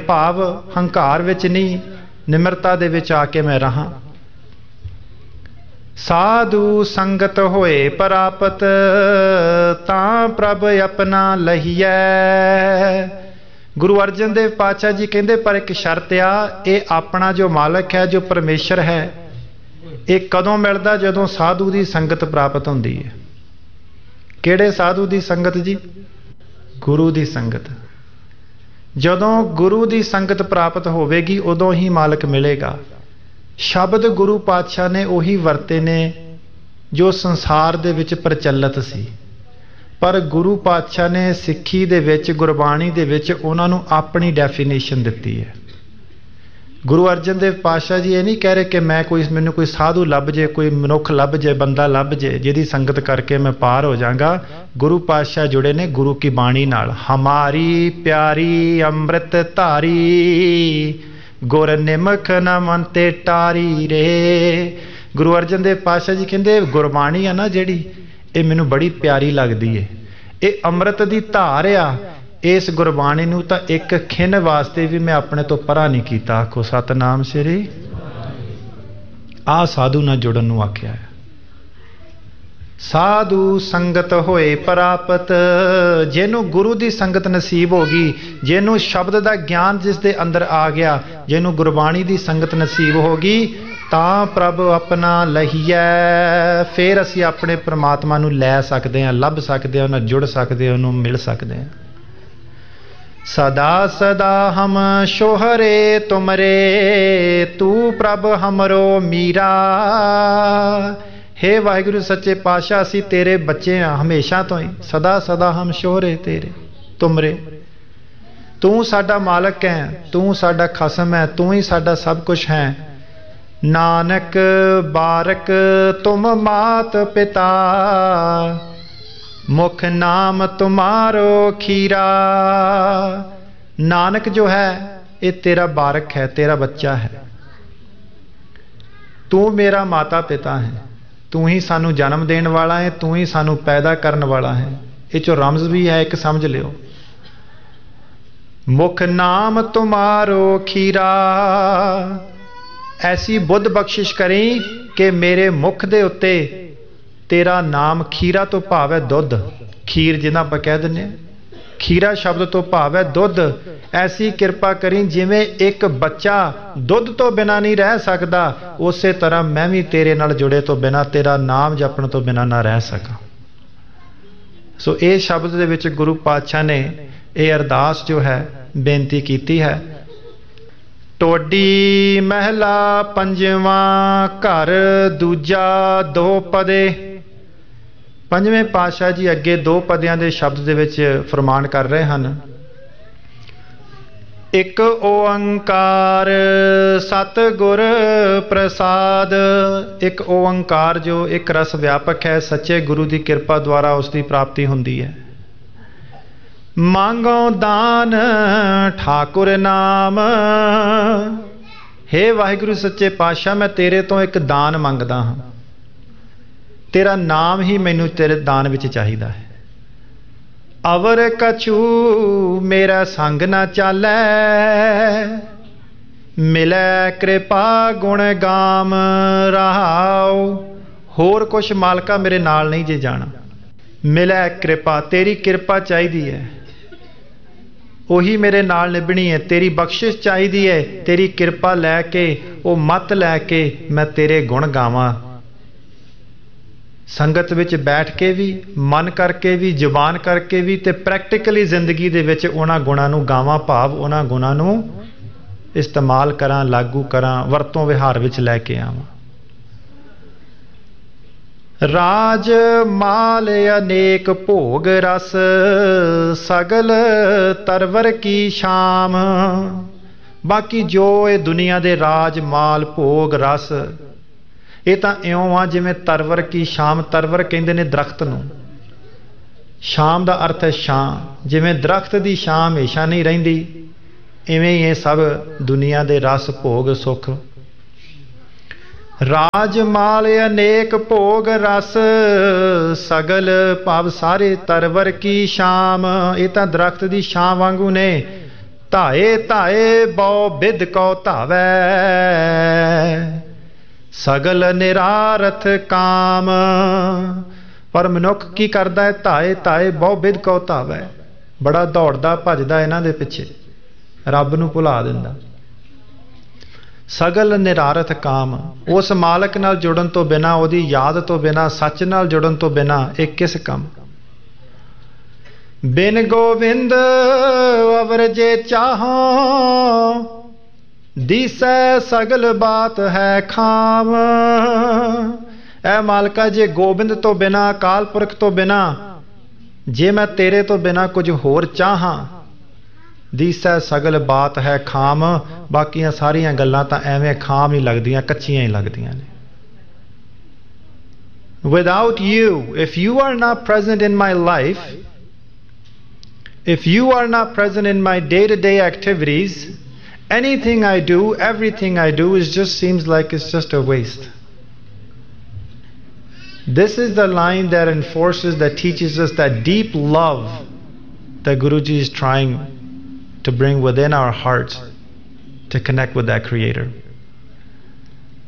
ਭਾਵ ਹੰਕਾਰ ਵਿੱਚ ਨਹੀਂ, ਨਿਮਰਤਾ ਦੇ ਵਿੱਚ ਆ ਕੇ ਮੈਂ ਰਹਾਂ। ਸਾਧੂ ਸੰਗਤ ਹੋਏ ਪ੍ਰਾਪਤ, ਤਾਂ ਪ੍ਰਭ ਆਪਣਾ ਲਹੀਐ। ਗੁਰੂ ਅਰਜਨ ਦੇਵ ਪਾਤਸ਼ਾਹ ਜੀ ਕਹਿੰਦੇ ਪਰ ਇੱਕ ਸ਼ਰਤ ਆ, ਇਹ ਆਪਣਾ ਜੋ ਮਾਲਕ ਹੈ, ਜੋ ਪਰਮੇਸ਼ਰ ਹੈ, ਇਹ ਕਦੋਂ ਮਿਲਦਾ? ਜਦੋਂ ਸਾਧੂ ਦੀ ਸੰਗਤ ਪ੍ਰਾਪਤ ਹੁੰਦੀ ਹੈ। ਕਿਹੜੇ ਸਾਧੂ ਦੀ ਸੰਗਤ ਜੀ? ਗੁਰੂ ਦੀ ਸੰਗਤ। ਜਦੋਂ ਗੁਰੂ ਦੀ ਸੰਗਤ ਪ੍ਰਾਪਤ ਹੋਵੇਗੀ ਉਦੋਂ ਹੀ ਮਾਲਕ ਮਿਲੇਗਾ। ਸ਼ਬਦ ਗੁਰੂ ਪਾਤਸ਼ਾਹ ਨੇ ਉਹੀ ਵਰਤੇ ਨੇ ਜੋ ਸੰਸਾਰ ਦੇ ਵਿੱਚ ਪ੍ਰਚਲਿਤ ਸੀ, ਪਰ ਗੁਰੂ ਪਾਤਸ਼ਾਹ ਨੇ ਸਿੱਖੀ ਦੇ ਵਿੱਚ, ਗੁਰਬਾਣੀ ਦੇ ਵਿੱਚ ਉਹਨਾਂ ਨੂੰ ਆਪਣੀ ਡੈਫੀਨੇਸ਼ਨ ਦਿੱਤੀ ਹੈ। ਗੁਰੂ ਅਰਜਨ ਦੇਵ ਪਾਤਸ਼ਾਹ ਜੀ ਇਹ ਨਹੀਂ ਕਹਿ ਰਹੇ ਕਿ ਮੈਨੂੰ ਕੋਈ ਸਾਧੂ ਲੱਭ ਜੇ, ਕੋਈ ਮਨੁੱਖ ਲੱਭ ਜੇ, ਬੰਦਾ ਲੱਭ ਜੇ ਜਿਹਦੀ ਸੰਗਤ ਕਰਕੇ ਮੈਂ ਪਾਰ ਹੋ ਜਾਵਾਂਗਾ। ਗੁਰੂ ਪਾਤਸ਼ਾਹ ਜੁੜੇ ਨੇ ਗੁਰੂ ਕੀ ਬਾਣੀ ਨਾਲ। ਹਮਾਰੀ ਪਿਆਰੀ ਅੰਮ੍ਰਿਤ ਧਾਰੀ, ਗੁਰ ਨਿਮਖ ਨ ਮਨ ਤੇ ਟਾਰੀ ਰੇ। ਗੁਰੂ ਅਰਜਨ ਦੇਵ ਪਾਤਸ਼ਾਹ ਜੀ ਕਹਿੰਦੇ ਗੁਰਬਾਣੀ ਆ ਨਾ ਜਿਹੜੀ, ਇਹ ਮੈਨੂੰ ਬੜੀ ਪਿਆਰੀ ਲੱਗਦੀ ਏ। ਇਹ ਅੰਮ੍ਰਿਤ ਦੀ ਧਾਰ ਆ। ਇਸ ਗੁਰਬਾਣੀ ਨੂੰ ਤਾਂ ਇੱਕ ਖਿੰਨ ਵਾਸਤੇ ਵੀ ਮੈਂ ਆਪਣੇ ਤੋਂ ਪਰਾਂ ਨਹੀਂ ਕੀਤਾ। ਆਖੋ ਸਤਨਾਮ ਸ੍ਰੀ। ਆਹ ਸਾਧੂ ਨਾਲ ਜੁੜਨ ਨੂੰ ਆਖਿਆ ਹੈ। ਸਾਧੂ ਸੰਗਤ ਹੋਏ ਪ੍ਰਾਪਤ, ਜਿਹਨੂੰ ਗੁਰੂ ਦੀ ਸੰਗਤ ਨਸੀਬ ਹੋ ਗਈ, ਜਿਹਨੂੰ ਸ਼ਬਦ ਦਾ ਗਿਆਨ ਜਿਸ ਦੇ ਅੰਦਰ ਆ ਗਿਆ, ਜਿਹਨੂੰ ਗੁਰਬਾਣੀ ਦੀ ਸੰਗਤ ਨਸੀਬ ਹੋ ਗਈ, ਤਾਂ ਪ੍ਰਭ ਆਪਣਾ ਲਹੀਐ। ਫਿਰ ਅਸੀਂ ਆਪਣੇ ਪ੍ਰਮਾਤਮਾ ਨੂੰ ਲੈ ਸਕਦੇ ਹਾਂ, ਲੱਭ ਸਕਦੇ ਹਾਂ, ਉਹਨਾਂ ਜੁੜ ਸਕਦੇ ਹਾਂ, ਉਹਨੂੰ ਮਿਲ ਸਕਦੇ ਹਾਂ। ਸਦਾ ਸਦਾ ਹਮ ਸ਼ੋਹਰੇ ਤੁਮਰੇ, ਤੂੰ ਪ੍ਰਭ ਹਮਰੋ ਮੀਰਾ। ਹੇ ਵਾਹਿਗੁਰੂ ਸੱਚੇ ਪਾਤਸ਼ਾਹ, ਅਸੀਂ ਤੇਰੇ ਬੱਚੇ ਹਾਂ ਹਮੇਸ਼ਾ ਤੋਂ ਹੀ। ਸਦਾ ਸਦਾ ਹਮ ਸ਼ੋਹਰੇ ਤੇਰੇ ਤੁਮਰੇ, ਤੂੰ ਸਾਡਾ ਮਾਲਕ ਹੈ, ਤੂੰ ਸਾਡਾ ਖਸਮ ਹੈ, ਤੂੰ ਹੀ ਸਾਡਾ ਸਭ ਕੁਛ ਹੈ। ਨਾਨਕ ਬਾਰਕ ਤੁਮ ਮਾਤ ਪਿਤਾ, ਮੁਖ ਨਾਮ ਤੁਮਾਰੋ ਖੀਰਾ। ਨਾਨਕ ਜੋ ਹੈ ਇਹ ਤੇਰਾ ਬਾਰਕ ਹੈ, ਤੇਰਾ ਬੱਚਾ ਹੈ। ਤੂੰ ਮੇਰਾ ਮਾਤਾ ਪਿਤਾ ਹੈ, ਤੂੰ ਹੀ ਸਾਨੂੰ ਜਨਮ ਦੇਣ ਵਾਲਾ ਹੈ, ਤੂੰ ਹੀ ਸਾਨੂੰ ਪੈਦਾ ਕਰਨ ਵਾਲਾ ਹੈ। ਇਹ ਚੋਂ ਰਮਜ਼ ਵੀ ਹੈ ਇੱਕ, ਸਮਝ ਲਿਓ। ਮੁਖ ਨਾਮ ਤੁਮਾਰੋ ਖੀਰਾ, ਐਸੀ ਬੁੱਧ ਬਖਸ਼ਿਸ਼ ਕਰੀ ਕਿ ਮੇਰੇ ਮੁਖ ਦੇ ਉੱਤੇ ਤੇਰਾ ਨਾਮ, ਖੀਰਾ ਤੋਂ ਭਾਵ ਹੈ ਦੁੱਧ, ਖੀਰ ਜਿਹਨਾਂ ਆਪਾਂ ਕਹਿ ਦਿੰਦੇ ਹਾਂ, ਖੀਰਾ ਸ਼ਬਦ ਤੋਂ ਭਾਵ ਹੈ ਦੁੱਧ। ਐਸੀ ਕਿਰਪਾ ਕਰੀ ਜਿਵੇਂ ਇੱਕ ਬੱਚਾ ਦੁੱਧ ਤੋਂ ਬਿਨਾਂ ਨਹੀਂ ਰਹਿ ਸਕਦਾ, ਉਸੇ ਤਰ੍ਹਾਂ ਮੈਂ ਵੀ ਤੇਰੇ ਨਾਲ ਜੁੜੇ ਤੋਂ ਬਿਨਾਂ, ਤੇਰਾ ਨਾਮ ਜਪਣ ਤੋਂ ਬਿਨਾਂ ਨਾ ਰਹਿ ਸਕਾਂ। ਸੋ ਇਹ ਸ਼ਬਦ ਦੇ ਵਿੱਚ ਗੁਰੂ ਪਾਤਸ਼ਾਹ ਨੇ ਇਹ ਅਰਦਾਸ ਜੋ ਹੈ ਬੇਨਤੀ ਕੀਤੀ ਹੈ। ਟੋਡੀ ਮਹਿਲਾ ਪੰਜਵਾਂ, ਘਰ ਦੂਜਾ ਦੋ ਪਦੇ। ਪੰਜਵੇਂ ਪਾਤਸ਼ਾਹ ਜੀ ਅੱਗੇ ਦੋ ਪਦਿਆਂ ਦੇ ਸ਼ਬਦ ਦੇ ਵਿੱਚ ਫਰਮਾਨ ਕਰ ਰਹੇ ਹਨ। ਇੱਕ ਓੰਕਾਰ ਸਤਿਗੁਰ ਪ੍ਰਸਾਦ। ਇੱਕ ਓੰਕਾਰ ਜੋ ਇੱਕ ਰਸ ਵਿਆਪਕ ਹੈ, ਸੱਚੇ ਗੁਰੂ ਦੀ ਕਿਰਪਾ ਦੁਆਰਾ ਉਸ ਦੀ ਪ੍ਰਾਪਤੀ ਹੁੰਦੀ ਹੈ। ਮੰਗੋ ਦਾਨ ਠਾਕੁਰ ਨਾਮ। ਹੇ ਵਾਹਿਗੁਰੂ ਸੱਚੇ ਪਾਤਸ਼ਾਹ, ਮੈਂ ਤੇਰੇ ਤੋਂ ਇੱਕ ਦਾਨ ਮੰਗਦਾ ਹਾਂ, ਤੇਰਾ ਨਾਮ ਹੀ ਮੈਨੂੰ ਤੇਰੇ ਦਾਨ ਵਿੱਚ ਚਾਹੀਦਾ ਹੈ। ਅਵਰ ਕਛੂ ਮੇਰਾ ਸੰਗ ਨਾ ਚਾਲੈ, ਮਿਲੈ ਕਿਰਪਾ ਗੁਣ ਗਾਮ ਰਹਾਉ। ਹੋਰ ਕੁਛ ਮਾਲਕਾ ਮੇਰੇ ਨਾਲ ਨਹੀਂ ਜੇ ਜਾਣਾ। ਮਿਲੈ ਕਿਰਪਾ, ਤੇਰੀ ਕਿਰਪਾ ਚਾਹੀਦੀ ਹੈ, ਉਹੀ ਮੇਰੇ ਨਾਲ ਨਿਭਣੀ ਹੈ। ਤੇਰੀ ਬਖਸ਼ਿਸ਼ ਚਾਹੀਦੀ ਹੈ, ਤੇਰੀ ਕਿਰਪਾ ਲੈ ਕੇ, ਉਹ ਮੱਤ ਲੈ ਕੇ ਮੈਂ ਤੇਰੇ ਗੁਣ ਗਾਵਾਂ। ਸੰਗਤ ਵਿੱਚ ਬੈਠ ਕੇ ਵੀ, ਮਨ ਕਰਕੇ ਵੀ, ਜ਼ੁਬਾਨ ਕਰਕੇ ਵੀ, ਤੇ ਪ੍ਰੈਕਟੀਕਲੀ ਜ਼ਿੰਦਗੀ ਦੇ ਵਿੱਚ ਉਹਨਾਂ ਗੁਣਾਂ ਨੂੰ ਗਾਵਾਂ, ਭਾਵ ਉਹਨਾਂ ਗੁਣਾਂ ਨੂੰ ਇਸਤੇਮਾਲ ਕਰਾਂ, ਲਾਗੂ ਕਰਾਂ, ਵਰਤੋਂ ਵਿਹਾਰ ਵਿੱਚ ਲੈ ਕੇ ਆਵਾਂ। ਰਾਜ ਮਾਲ ਅਨੇਕ ਭੋਗ ਰਸ, ਸਗਲ ਤਰਵਰ ਕੀ ਸ਼ਾਮ। ਬਾਕੀ ਜੋ ਇਹ ਦੁਨੀਆ ਦੇ ਰਾਜ ਮਾਲ ਭੋਗ ਰਸ, ਇਹ ਤਾਂ ਇਉਂ ਆ ਜਿਵੇਂ ਤਰਵਰ ਕੀ ਸ਼ਾਮ। ਤਰਵਰ ਕਹਿੰਦੇ ਨੇ ਦਰਖਤ ਨੂੰ, ਸ਼ਾਮ ਦਾ ਅਰਥ ਹੈ ਛਾਂ। ਜਿਵੇਂ ਦਰਖਤ ਦੀ ਛਾਂ ਹਮੇਸ਼ਾ ਨਹੀਂ ਰਹਿੰਦੀ, ਇਵੇਂ ਹੀ ਇਹ ਸਭ ਦੁਨੀਆ ਦੇ ਰਸ ਭੋਗ ਸੁੱਖ। ਰਾਜ ਮਾਲ ਅਨੇਕ ਭੋਗ ਰਸ, ਸਗਲ ਭਾਵ ਸਾਰੇ, ਤਰਵਰ ਕੀ ਸ਼ਾਮ, ਇਹ ਤਾਂ ਦਰਖਤ ਦੀ ਛਾਂ ਵਾਂਗੂ ਨੇ। ਧਾਏ ਧਾਏ ਬਹੁ ਬਿਦ ਕਉ ਧਾਵੈ ਸਗਲ ਨਿਰਾਰਥ ਕਾਮ। ਪਰ ਮਨੁੱਖ ਕੀ ਕਰਦਾ ਹੈ? ਧਾਏ ਧਾਏ ਬਹੁ ਬਿਦ ਕਉ ਧਾਵੈ, ਬੜਾ ਦੌੜਦਾ ਭੱਜਦਾ ਇਹਨਾਂ ਦੇ ਪਿੱਛੇ, ਰੱਬ ਨੂੰ ਭੁਲਾ ਦਿੰਦਾ। ਸਗਲ ਨਿਰਾਰਥ ਕਾਮ, ਉਸ ਮਾਲਕ ਨਾਲ ਜੁੜਨ ਤੋਂ ਬਿਨਾਂ, ਉਹਦੀ ਯਾਦ ਤੋਂ ਬਿਨਾਂ, ਸੱਚ ਨਾਲ ਜੁੜਨ ਤੋਂ ਬਿਨਾਂ ਇਹ ਕਿਸ ਕੰਮ। ਬਿਨ ਗੋਬਿੰਦ ਅਵਰ ਜੇ ਚਾਹੋ ਦੀਸੈ ਸਗਲ ਬਾਤ ਹੈ ਖਾਮ। ਐ ਮਾਲਕਾ, ਜੇ ਗੋਬਿੰਦ ਤੋਂ ਬਿਨਾਂ, ਅਕਾਲ ਪੁਰਖ ਤੋਂ ਬਿਨਾਂ, ਜੇ ਮੈਂ ਤੇਰੇ ਤੋਂ ਬਿਨਾਂ ਕੁਝ ਹੋਰ ਚਾਹਾਂ, ਦੀਸੈ ਸਗਲ ਬਾਤ ਹੈ ਖਾਮ, ਬਾਕੀਆਂ ਸਾਰੀਆਂ ਗੱਲਾਂ ਤਾਂ ਐਵੇਂ ਖਾਮ ਹੀ ਲੱਗਦੀਆਂ, ਕੱਚੀਆਂ ਹੀ ਲੱਗਦੀਆਂ ਨੇ। Without you, if you are not present in my life, if you are not present in my day-to-day activities, anything I do, everything I do seems like it's just a waste. This is the line that enforces, that teaches us that deep love that Guruji is trying to bring within our hearts to connect with that Creator.